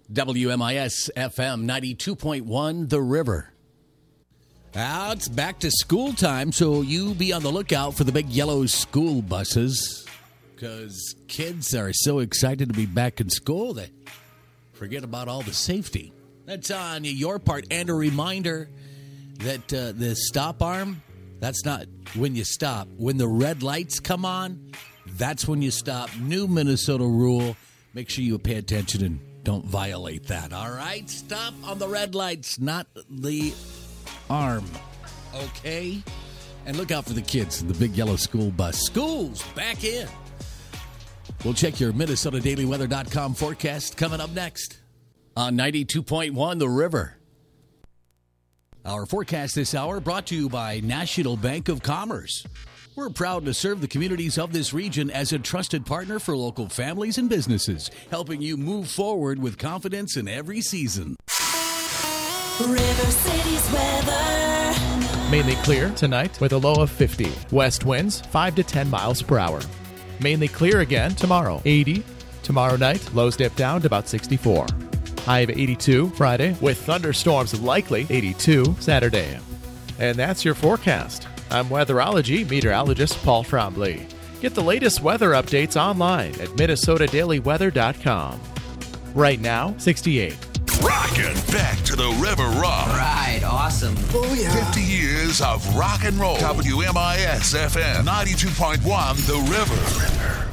WMIS FM 92.1 The River. Now it's back to school time, so you be on the lookout for the big yellow school buses because kids are so excited to be back in school they forget about all the safety. That's on your part. And a reminder that the stop arm, that's not when you stop. When the red lights come on, that's when you stop. New Minnesota rule. Make sure you pay attention and don't violate that, all right? Stop on the red lights, not the arm, okay? And look out for the kids in the big yellow school bus. School's back in. We'll check your MinnesotaDailyWeather.com forecast coming up next on 92.1 The River. Our forecast this hour brought to you by National Bank of Commerce. We're proud to serve the communities of this region as a trusted partner for local families and businesses, helping you move forward with confidence in every season. River City's weather. Mainly clear tonight with a low of 50. West winds 5 to 10 miles per hour. Mainly clear again tomorrow, 80. Tomorrow night, lows dip down to about 64. High of 82 Friday with thunderstorms likely, 82 Saturday. And that's your forecast. I'm weatherology meteorologist Paul Trombley. Get the latest weather updates online at MinnesotaDailyWeather.com. Right now, 68. Rockin' back to the River Rock. Right, awesome. Oh, yeah. 50 years of rock and roll. WMIS FM 92.1 The River.